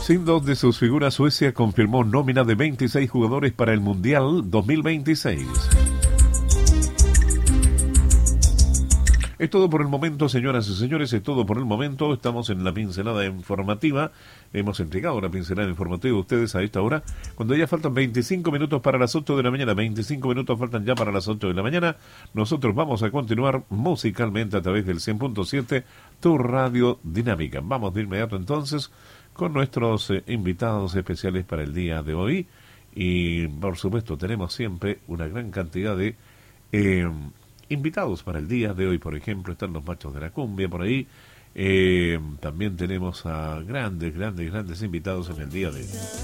Sin dos de sus figuras, Suecia confirmó nómina de 26 jugadores para el Mundial 2026. Es todo por el momento, señoras y señores, es todo por el momento. Estamos en la pincelada informativa. Hemos entregado la pincelada informativa a ustedes a esta hora, cuando ya faltan 25 minutos para las 8 de la mañana. 25 minutos faltan ya para las 8 de la mañana. Nosotros vamos a continuar musicalmente a través del 100.7, tu radio dinámica. Vamos de inmediato entonces con nuestros invitados especiales para el día de hoy. Y por supuesto tenemos siempre una gran cantidad de invitados para el día de hoy. Por ejemplo, están los Machos de la Cumbia por ahí. También tenemos a grandes invitados en el día de hoy.